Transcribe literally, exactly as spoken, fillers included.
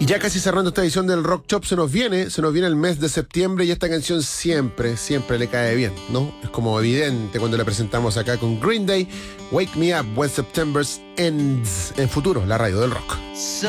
Ya casi cerrando esta edición del Rock Shop, se nos viene, se nos viene el mes de septiembre y esta canción siempre, siempre le cae bien, ¿no? Es como evidente cuando la presentamos acá con Green Day, Wake Me Up When September Ends, en Futuro, la radio del rock.